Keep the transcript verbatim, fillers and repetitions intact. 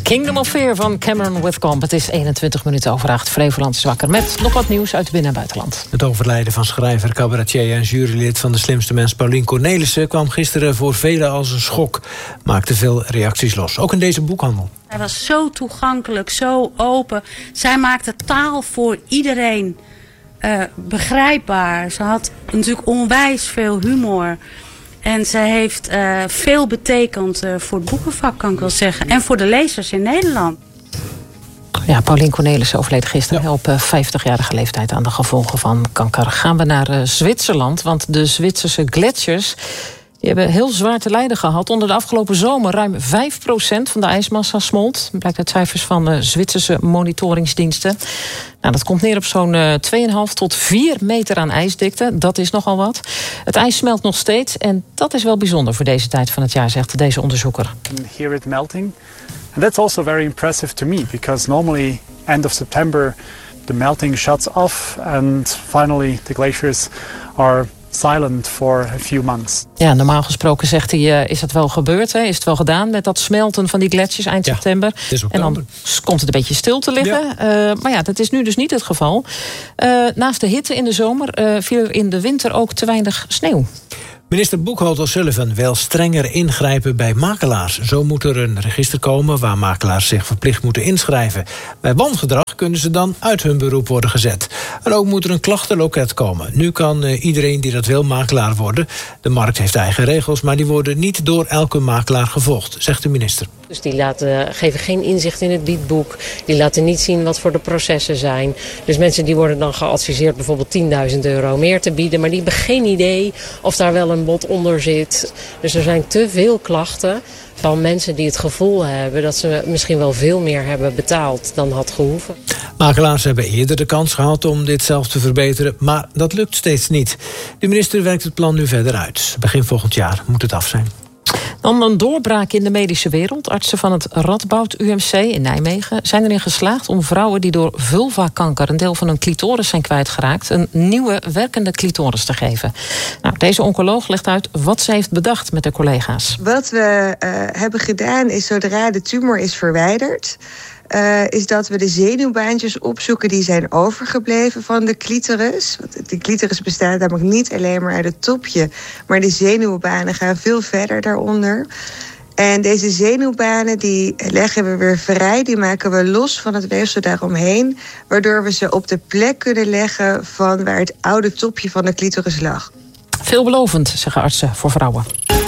Kingdom of Fear van Cameron Whitcomb. Het is eenentwintig minuten over acht. Flevoland is wakker met nog wat nieuws uit binnen- en buitenland. Het overlijden van schrijver, cabaretier en jurylid van De Slimste Mens Paulien Cornelissen kwam gisteren voor velen als een schok. Maakte veel reacties los, ook in deze boekhandel. Hij was zo toegankelijk, zo open. Zij maakte taal voor iedereen uh, begrijpbaar. Ze had natuurlijk onwijs veel humor. En ze heeft uh, veel betekend uh, voor het boekenvak, kan ik wel zeggen. En voor de lezers in Nederland. Ja, Paulien Cornelissen overleed gisteren ja. op vijftigjarige leeftijd aan de gevolgen van kanker. Gaan we naar uh, Zwitserland, want de Zwitserse gletsjers die hebben heel zwaar te lijden gehad. Onder de afgelopen zomer ruim vijf procent van de ijsmassa smolt. Blijkt uit cijfers van uh, Zwitserse monitoringsdiensten. Nou, dat komt neer op zo'n uh, twee komma vijf tot vier meter aan ijsdikte. Dat is nogal wat. Het ijs smelt nog steeds en dat is wel bijzonder voor deze tijd van het jaar, zegt deze onderzoeker. Hear it melting. And that's also very impressive to me, because normally end of September the melting shuts off and finally the glaciers are silent for a few months. Ja, normaal gesproken zegt hij, uh, is dat wel gebeurd? Hè? Is het wel gedaan met dat smelten van die gletsjers eind ja, september? En dan komt het een beetje stil te liggen. Ja. Uh, maar ja, dat is nu dus niet het geval. Uh, naast de hitte in de zomer uh, viel er in de winter ook te weinig sneeuw. Minister Buchholz Sullivan wil strenger ingrijpen bij makelaars. Zo moet er een register komen waar makelaars zich verplicht moeten inschrijven. Bij wangedrag kunnen ze dan uit hun beroep worden gezet. En ook moet er een klachtenloket komen. Nu kan uh, iedereen die dat wil makelaar worden. De markt heeft eigen regels, maar die worden niet door elke makelaar gevolgd, zegt de minister. Dus die laten, geven geen inzicht in het biedboek. Die laten niet zien wat voor de processen zijn. Dus mensen die worden dan geadviseerd bijvoorbeeld tienduizend euro meer te bieden. Maar die hebben geen idee of daar wel een bod onder zit. Dus er zijn te veel klachten van mensen die het gevoel hebben dat ze misschien wel veel meer hebben betaald dan had gehoeven. Makelaars hebben eerder de kans gehad om dit zelf te verbeteren, maar dat lukt steeds niet. De minister werkt het plan nu verder uit. Begin volgend jaar moet het af zijn. Dan een doorbraak in de medische wereld. Artsen van het Radboud U M C in Nijmegen zijn erin geslaagd om vrouwen die door vulvakanker een deel van hun clitoris zijn kwijtgeraakt een nieuwe werkende clitoris te geven. Nou, deze oncoloog legt uit wat ze heeft bedacht met haar collega's. Wat we uh, hebben gedaan is, zodra de tumor is verwijderd, Uh, is dat we de zenuwbaantjes opzoeken die zijn overgebleven van de clitoris. Want de clitoris bestaat namelijk niet alleen maar uit het topje, maar de zenuwbanen gaan veel verder daaronder. En deze zenuwbanen die leggen we weer vrij, die maken we los van het weefsel daaromheen, waardoor we ze op de plek kunnen leggen van waar het oude topje van de clitoris lag. Veelbelovend, zeggen artsen voor vrouwen.